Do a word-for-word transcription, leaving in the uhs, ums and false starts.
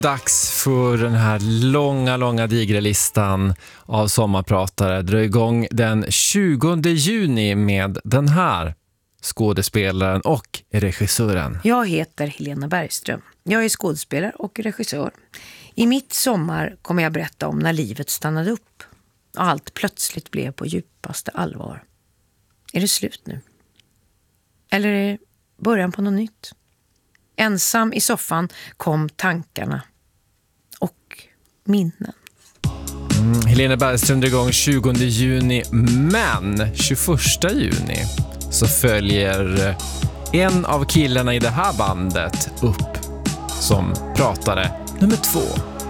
Dags för den här långa, långa digra listan av sommarpratare. Drar igång den tjugonde juni med den här skådespelaren och regissören. Jag heter Helena Bergström. Jag är skådespelare och regissör. I mitt sommar kommer jag berätta om när livet stannade upp och allt plötsligt blev på djupaste allvar. Är det slut nu? Eller är det början på något nytt? Ensam i soffan kom tankarna och minnen. Mm, Helena Bergström drar igång tjugonde juni, men tjugoförsta juni så följer en av killarna i det här bandet upp som pratare nummer två.